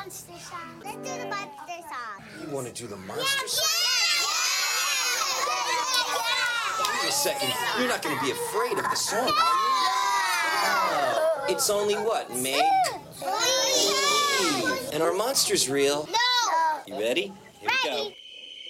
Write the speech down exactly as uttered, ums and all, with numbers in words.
monster song. Let's do the monster song. You want to do the monster Yeah, song? yeah, Wait a second. You're not going to be afraid of the song, are you? Uh, it's only what, Meg? yeah. And our monster's real. No. You ready? Here we go. Ready.